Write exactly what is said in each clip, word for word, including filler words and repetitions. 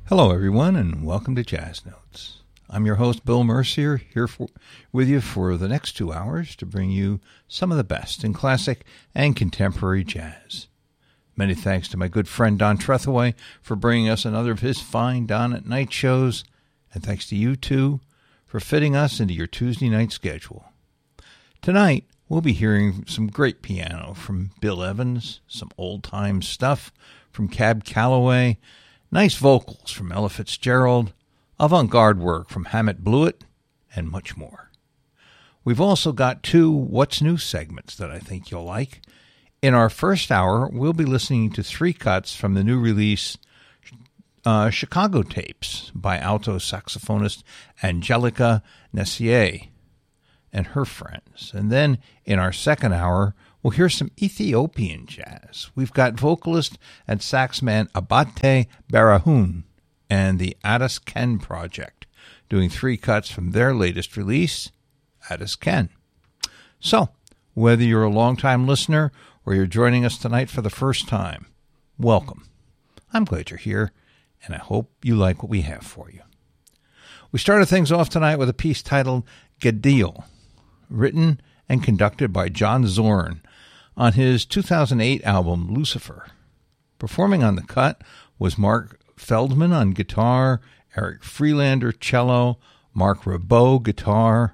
Hello, everyone, and welcome to Jazz Notes. I'm your host, Bill Mercier, here for, with you for the next two hours to bring you some of the best in classic and contemporary jazz. Many thanks to my good friend Don Trethewey for bringing us another of his fine Don at Night shows, and thanks to you, too, for fitting us into your Tuesday night schedule. Tonight, we'll be hearing some great piano from Bill Evans, some old-time stuff from Cab Calloway, nice vocals from Ella Fitzgerald, avant-garde work from Hammett Blewett, and much more. We've also got two What's New segments that I think you'll like. In our first hour, we'll be listening to three cuts from the new release, uh, Chicago Tapes, by alto saxophonist Angelica Nessier and her friends. And then in our second hour, we'll hear some Ethiopian jazz. We've got vocalist and saxman Abate Barahun and the Addis Ken Project doing three cuts from their latest release, Addis Ken. So, whether you're a longtime listener or you're joining us tonight for the first time, welcome. I'm glad you're here, and I hope you like what we have for you. We started things off tonight with a piece titled Gadil, written and conducted by John Zorn on his two thousand eight album Lucifer. Performing on the cut was Mark Feldman on guitar, Eric Freelander cello, Mark Ribot guitar,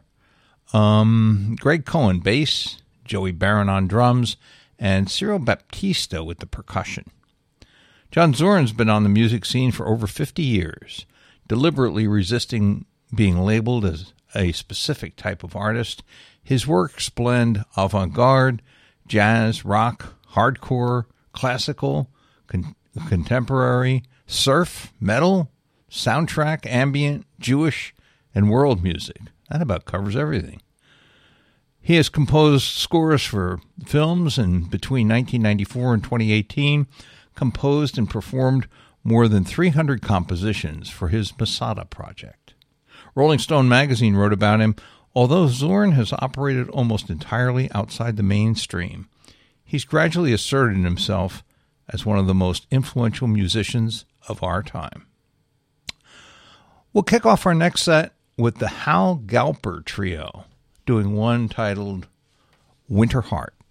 um, Greg Cohen bass, Joey Barron on drums, and Cyril Baptista with the percussion. John Zorn's been on the music scene for over fifty years, deliberately resisting being labeled as a specific type of artist. His works blend avant-garde, jazz, rock, hardcore, classical, con- contemporary, surf, metal, soundtrack, ambient, Jewish, and world music. That about covers everything. He has composed scores for films, and between nineteen ninety-four and twenty eighteen, composed and performed more than three hundred compositions for his Masada project. Rolling Stone magazine wrote about him, although Zorn has operated almost entirely outside the mainstream, he's gradually asserted himself as one of the most influential musicians of our time. We'll kick off our next set with the Hal Galper Trio, doing one titled Winter Heart.